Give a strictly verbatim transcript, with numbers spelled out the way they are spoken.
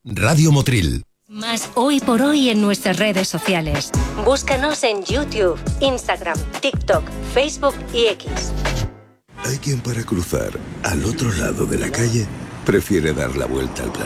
Radio Motril. Más hoy por hoy en nuestras redes sociales. Búscanos en YouTube, Instagram, TikTok, Facebook y X. Hay quien para cruzar al otro lado de la calle prefiere dar la vuelta al planeta.